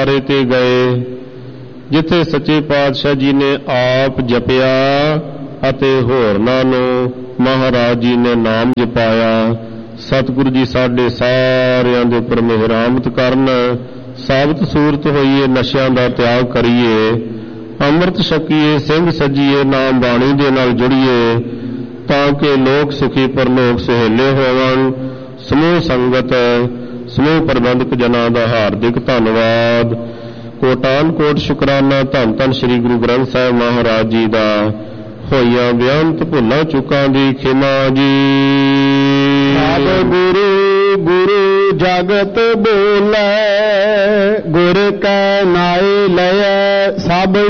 ਤੇ ਗਏ, ਜਿੱਥੇ ਸੱਚੇ ਪਾਤਸ਼ਾਹ ਜੀ ਨੇ ਆਪ ਜਪਿਆ ਅਤੇ ਹੋਰਨਾਂ ਨੂੰ ਮਹਾਰਾਜ ਜੀ ਨੇ ਨਾਮ ਜਪਾਇਆ। ਸਤਿਗੁਰੂ ਜੀ ਸਾਡੇ ਸਾਰਿਆਂ ਦੇ ਉੱਪਰ ਮਿਹਰਾਮਤ ਕਰਨ, ਸਾਬਤ ਸੂਰਤ ਹੋਈਏ, ਨਸ਼ਿਆਂ ਦਾ ਤਿਆਗ ਕਰੀਏ, ਅੰਮ੍ਰਿਤ ਛਕੀਏ, ਸਿੰਘ ਸੱਜੀਏ, ਨਾਮ ਬਾਣੀ ਦੇ ਨਾਲ ਜੁੜੀਏ, ਤਾਂ ਕਿ ਲੋਕ ਸੁਖੀ ਪਰਲੋਕ ਸੁਹੇਲੇ ਹੋਵਣ। ਸਮੂਹ ਸੰਗਤ, ਸਮੂਹ ਪ੍ਰਬੰਧਕ ਜਨਾਂ ਦਾ ਹਾਰਦਿਕ ਧੰਨਵਾਦ। ਕੋਟਾਨ ਕੋਟ ਸ਼ੁਕਰਾਨਾ ਧੰਨ ਧੰਨ ਸ੍ਰੀ ਗੁਰੂ ਗ੍ਰੰਥ ਸਾਹਿਬ ਮਹਾਰਾਜ ਜੀ ਦਾ। ਹੋਈਆਂ ਬੇਅੰਤ ਭੁੱਲਾਂ ਚੁੱਕਾਂ ਦੀ ਖਿਮਾ ਜੀ। ਸਭ ਗੁਰੂ ਗੁਰੂ ਜਗਤ ਬੋਲੇ, ਗੁਰ ਕੈ ਨਾਏ ਲਇਐ ਸਭ